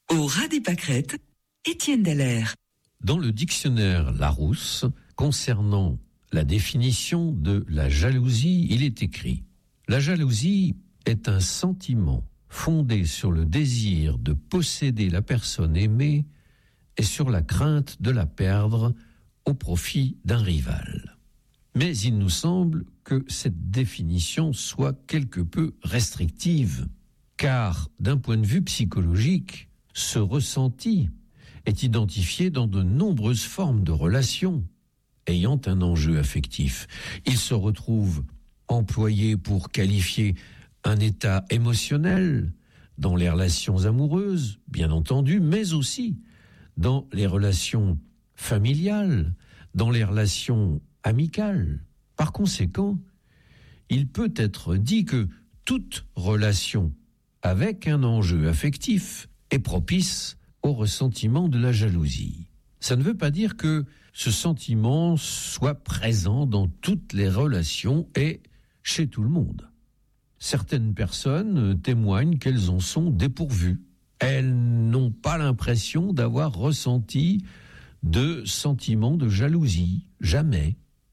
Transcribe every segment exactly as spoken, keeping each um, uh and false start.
Au ras des pâquerettes, Étienne Dallaire. Dans le dictionnaire Larousse, concernant la définition de la jalousie, il est écrit « La jalousie est un sentiment fondé sur le désir de posséder la personne aimée et sur la crainte de la perdre au profit d'un rival. » Mais il nous semble que cette définition soit quelque peu restrictive, car d'un point de vue psychologique, ce ressenti est identifié dans de nombreuses formes de relations ayant un enjeu affectif. Il se retrouve employé pour qualifier un état émotionnel dans les relations amoureuses, bien entendu, mais aussi dans les relations familiales, dans les relations amicales. Par conséquent, il peut être dit que toute relation avec un enjeu affectif est propice au ressentiment de la jalousie. Ça ne veut pas dire que ce sentiment soit présent dans toutes les relations et chez tout le monde. Certaines personnes témoignent qu'elles en sont dépourvues. Elles n'ont pas l'impression d'avoir ressenti de sentiments de jalousie, jamais.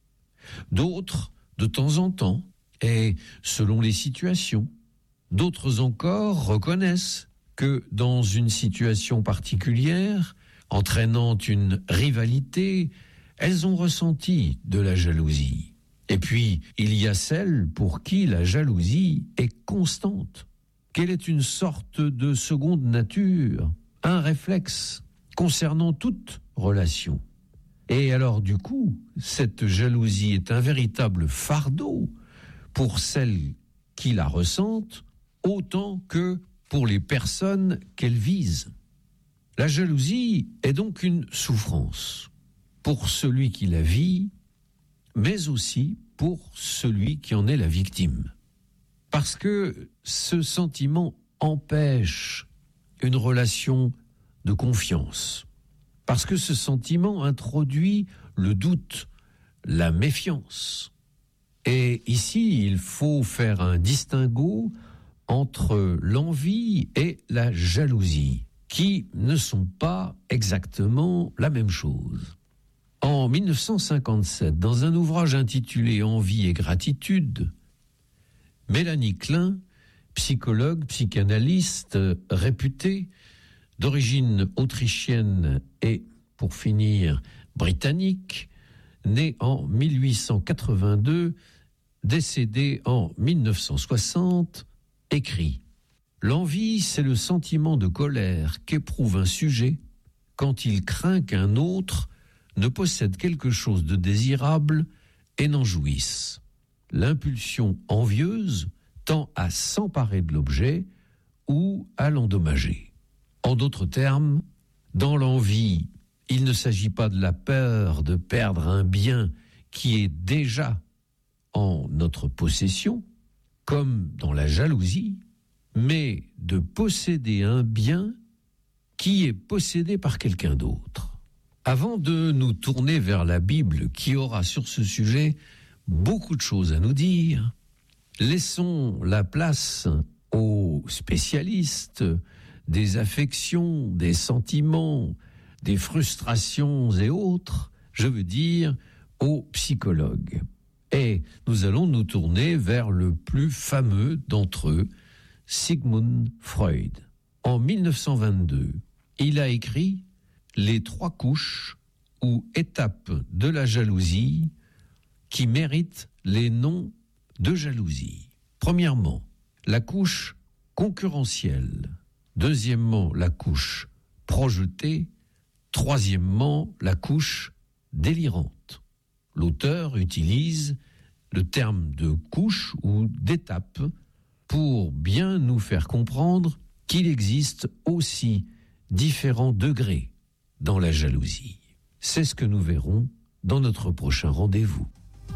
D'autres, de temps en temps, et selon les situations. D'autres encore reconnaissent que dans une situation particulière, entraînant une rivalité, elles ont ressenti de la jalousie. Et puis, il y a celles pour qui la jalousie est constante, qu'elle est une sorte de seconde nature, un réflexe concernant toute relation. Et alors, du coup, cette jalousie est un véritable fardeau pour celles qui la ressentent, autant que pour les personnes qu'elle vise. La jalousie est donc une souffrance pour celui qui la vit, mais aussi pour celui qui en est la victime. Parce que ce sentiment empêche une relation de confiance. Parce que ce sentiment introduit le doute, la méfiance. Et ici, il faut faire un distinguo entre l'envie et la jalousie, qui ne sont pas exactement la même chose. En mille neuf cent cinquante-sept, dans un ouvrage intitulé « Envie et gratitude », Mélanie Klein, psychologue, psychanalyste réputée, d'origine autrichienne et, pour finir, britannique, née en mille huit cent quatre-vingt-deux, décédée en mille neuf cent soixante, écrit « L'envie, c'est le sentiment de colère qu'éprouve un sujet quand il craint qu'un autre ne possède quelque chose de désirable et n'en jouisse. L'impulsion envieuse tend à s'emparer de l'objet ou à l'endommager. En d'autres termes, dans l'envie, il ne s'agit pas de la peur de perdre un bien qui est déjà en notre possession, comme dans la jalousie, mais de posséder un bien qui est possédé par quelqu'un d'autre. Avant de nous tourner vers la Bible, qui aura sur ce sujet beaucoup de choses à nous dire, laissons la place aux spécialistes des affections, des sentiments, des frustrations et autres, je veux dire aux psychologues. Et nous allons nous tourner vers le plus fameux d'entre eux, Sigmund Freud. En mille neuf cent vingt-deux, il a écrit « Les trois couches ou étapes de la jalousie qui méritent les noms de jalousie. Premièrement, la couche concurrentielle. Deuxièmement, la couche projetée. Troisièmement, la couche délirante. » L'auteur utilise le terme de couche ou d'étape pour bien nous faire comprendre qu'il existe aussi différents degrés dans la jalousie. C'est ce que nous verrons dans notre prochain rendez-vous.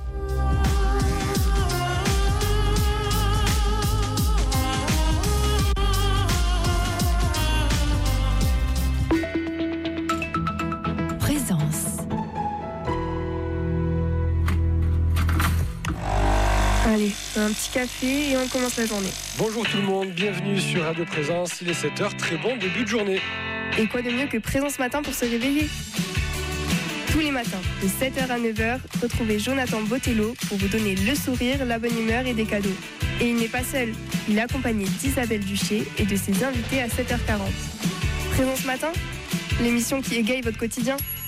Allez, un petit café et on commence la journée. Bonjour tout le monde, bienvenue sur Radio Présence, il est sept heures, très bon début de journée. Et quoi de mieux que Présent ce matin pour se réveiller? Tous les matins, de sept heures à neuf heures, retrouvez Jonathan Botello pour vous donner le sourire, la bonne humeur et des cadeaux. Et il n'est pas seul, il est accompagné d'Isabelle Duché et de ses invités à sept heures quarante. Présent ce matin, l'émission qui égaye votre quotidien.